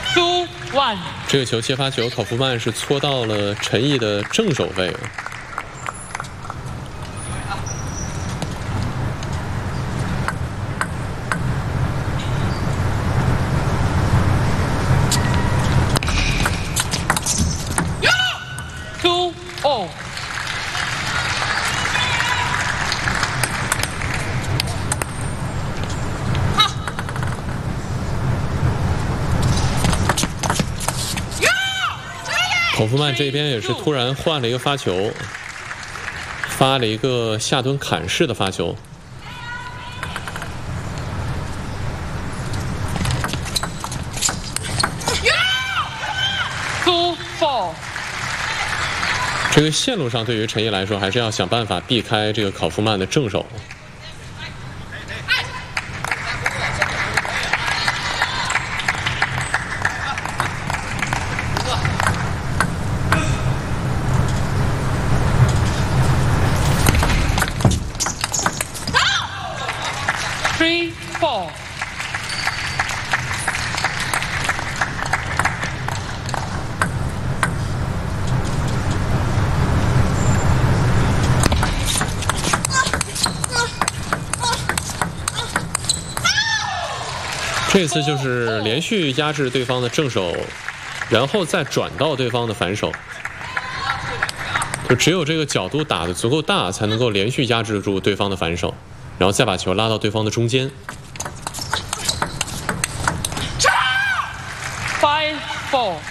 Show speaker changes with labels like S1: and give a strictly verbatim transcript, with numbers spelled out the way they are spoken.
S1: two one。
S2: 这个球接发球，考夫曼是搓到了陈毅的正手背。
S1: 哦，
S2: 考夫曼这边也是突然换了一个发球，发了一个下蹲砍式的发球。
S1: two four。
S2: 这个线路上，对于陈毅来说，还是要想办法避开这个考夫曼的正手。
S1: three four。
S2: 这次就是连续压制对方的正手，然后再转到对方的反手，就只有这个角度打得足够大，才能够连续压制住对方的反手，然后再把球拉到对方的中间。
S1: five four。